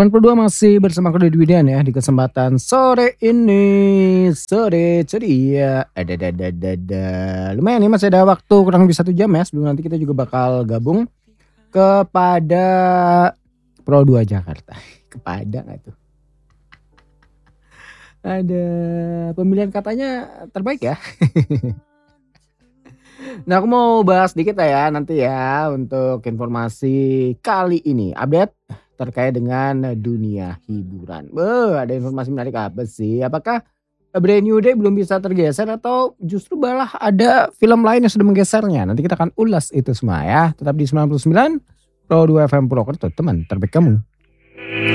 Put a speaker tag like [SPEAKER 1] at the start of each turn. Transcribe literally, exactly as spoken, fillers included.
[SPEAKER 1] delapan puluh dua masih bersama aku Dedy Widian ya di kesempatan sore ini. Sore ceria. Adadadadada. Lumayan nih masih ada waktu kurang lebih satu jam ya sebelum nanti kita juga bakal gabung kepada Pro dua Jakarta. Kepada nggak tuh? Ada pemilihan katanya terbaik ya. Nah aku mau bahas dikit lah ya nanti ya untuk informasi kali ini. Update terkait dengan dunia hiburan. Beuh, ada informasi menarik apa sih? Apakah Brand New Day belum bisa tergeser atau justru malah ada film lain yang sudah menggesernya? Nanti kita akan ulas itu semua ya. Tetap di sembilan puluh sembilan Pro dua F M Purwokerto, teman terbaik kamu.